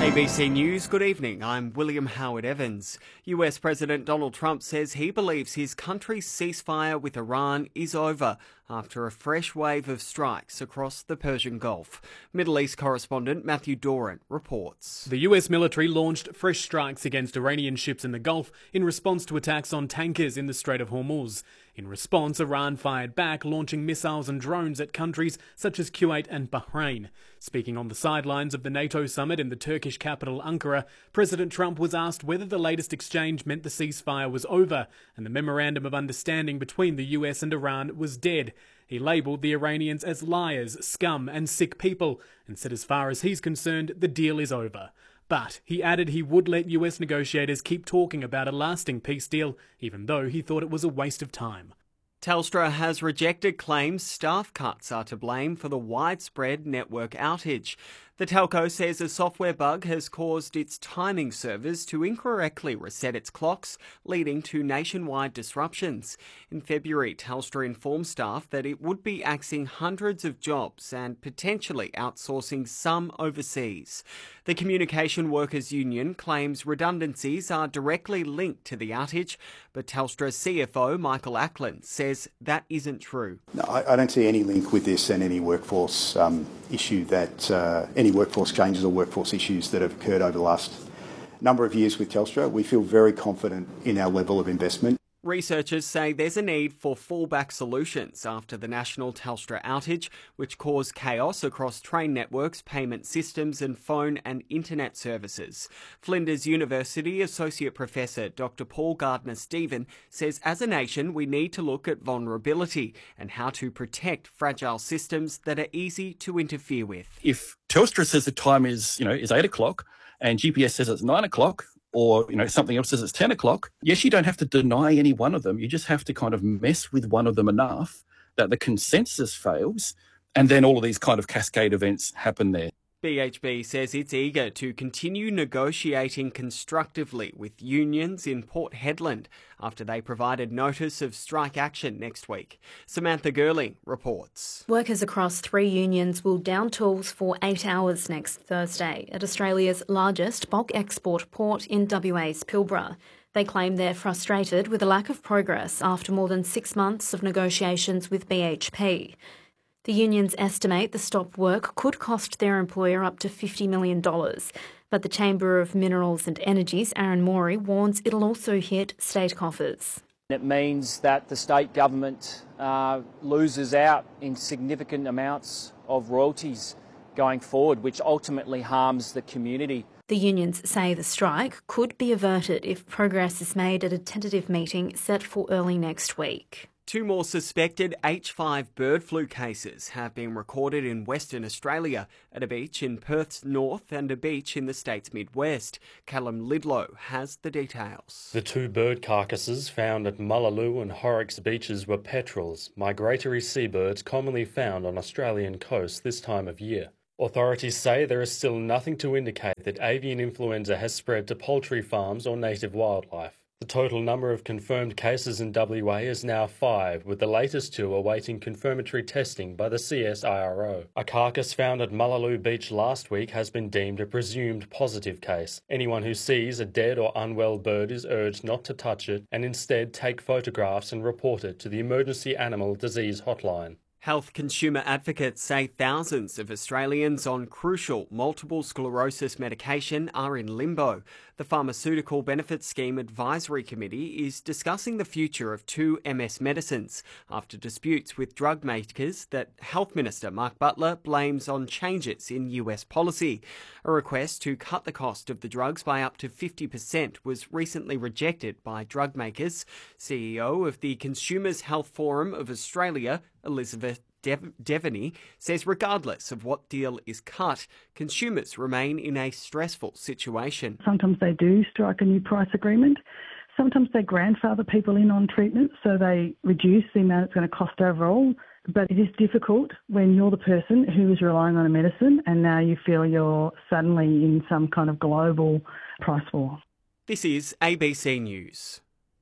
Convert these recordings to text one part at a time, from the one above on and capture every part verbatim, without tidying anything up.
A B C News, good evening. I'm William Howard Evans. U S President Donald Trump says he believes his country's ceasefire with Iran is over after a fresh wave of strikes across the Persian Gulf. Middle East correspondent Matthew Doran reports. The U S military launched fresh strikes against Iranian ships in the Gulf in response to attacks on tankers in the Strait of Hormuz. In response, Iran fired back, launching missiles and drones at countries such as Kuwait and Bahrain. Speaking on the sidelines of the NATO summit in the Turkish capital Ankara, President Trump was asked whether the latest exchange meant the ceasefire was over and the memorandum of understanding between the U S and Iran was dead. He labelled the Iranians as liars, scum and sick people and said as far as he's concerned, the deal is over. But he added he would let U S negotiators keep talking about a lasting peace deal, even though he thought it was a waste of time. Telstra has rejected claims staff cuts are to blame for the widespread network outage. The telco says a software bug has caused its timing servers to incorrectly reset its clocks, leading to nationwide disruptions. In February, Telstra informed staff that it would be axing hundreds of jobs and potentially outsourcing some overseas. The Communication Workers Union claims redundancies are directly linked to the outage, but Telstra C F O Michael Ackland says that isn't true. No, I, I don't see any link with this and any workforce um, issue that uh, any workforce changes or workforce issues that have occurred over the last number of years with Telstra. We feel very confident in our level of investment. Researchers say there's a need for fallback solutions after the national Telstra outage, which caused chaos across train networks, payment systems and phone and internet services. Flinders University Associate Professor Doctor Paul Gardner-Stephen says as a nation we need to look at vulnerability and how to protect fragile systems that are easy to interfere with. If Telstra says the time is, you know, is eight o'clock and G P S says it's nine o'clock, or, you know, something else says it's ten o'clock, yes, you don't have to deny any one of them. You just have to kind of mess with one of them enough that the consensus fails, and then all of these kind of cascade events happen there. B H B says it's eager to continue negotiating constructively with unions in Port Hedland after they provided notice of strike action next week. Samantha Gerling reports. Workers across three unions will down tools for eight hours next Thursday at Australia's largest bulk export port in W A's Pilbara. They claim they're frustrated with a lack of progress after more than six months of negotiations with B H P. The unions estimate the stop work could cost their employer up to fifty million dollars, but the Chamber of Minerals and Energy's Aaron Morey warns it'll also hit state coffers. It means that the state government uh, loses out in significant amounts of royalties going forward, which ultimately harms the community. The unions say the strike could be averted if progress is made at a tentative meeting set for early next week. Two more suspected H five bird flu cases have been recorded in Western Australia at a beach in Perth's north and a beach in the state's midwest. Callum Lidlow has the details. The two bird carcasses found at Mullaloo and Horrocks beaches were petrels, migratory seabirds commonly found on Australian coasts this time of year. Authorities say there is still nothing to indicate that avian influenza has spread to poultry farms or native wildlife. The total number of confirmed cases in W A is now five, with the latest two awaiting confirmatory testing by the C S I R O. A carcass found at Mullaloo Beach last week has been deemed a presumed positive case. Anyone who sees a dead or unwell bird is urged not to touch it and instead take photographs and report it to the Emergency Animal Disease Hotline. Health consumer advocates say thousands of Australians on crucial multiple sclerosis medication are in limbo. The Pharmaceutical Benefits Scheme Advisory Committee is discussing the future of two M S medicines after disputes with drug makers that Health Minister Mark Butler blames on changes in U S policy. A request to cut the cost of the drugs by up to fifty percent was recently rejected by drug makers. C E O of the Consumers Health Forum of Australia, Elizabeth Dev- Devaney, says regardless of what deal is cut, consumers remain in a stressful situation. Sometimes they do strike a new price agreement. Sometimes they grandfather people in on treatment, so they reduce the amount it's going to cost overall. But it is difficult when you're the person who is relying on a medicine and now you feel you're suddenly in some kind of global price war. This is A B C News.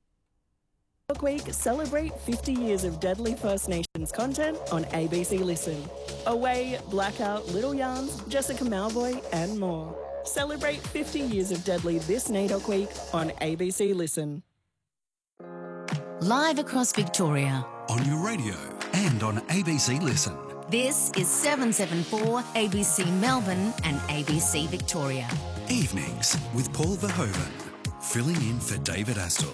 Book Week celebrate fifty years of deadly First Nations content on A B C Listen. Away, Blackout, Little Yarns, Jessica Malvoy and more. Celebrate fifty years of Deadly this NAIDOC week on A B C Listen. Live across Victoria. On your radio and on A B C Listen. This is seven seven four A B C Melbourne and A B C Victoria. Evenings with Paul Verhoeven, filling in for David Astle.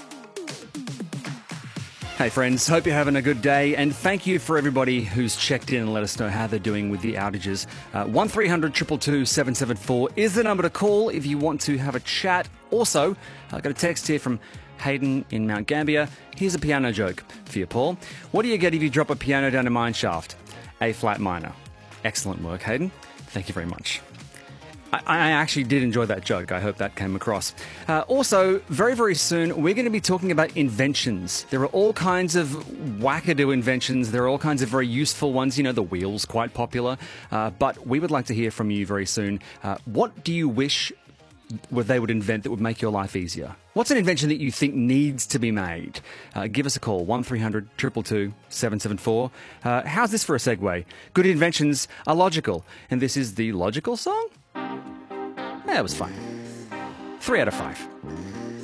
Hey friends, hope you're having a good day, and thank you for everybody who's checked in and let us know how they're doing with the outages. Uh, one three hundred two two two seven seven four is the number to call if you want to have a chat. Also, I got a text here from Hayden in Mount Gambier. Here's a piano joke for you, Paul. What do you get if you drop a piano down a mine shaft? A flat minor. Excellent work, Hayden. Thank you very much. I actually did enjoy that joke. I hope that came across. Uh, also, very, very soon, we're going to be talking about inventions. There are all kinds of wackadoo inventions. There are all kinds of very useful ones. You know, the wheel's quite popular. Uh, but we would like to hear from you very soon. Uh, what do you wish they would invent that would make your life easier? What's an invention that you think needs to be made? Uh, give us a call, one three hundred two two two seven seven four. Uh, how's this for a segue? Good inventions are logical. And this is the logical song? Yeah, it was fine. Three out of five.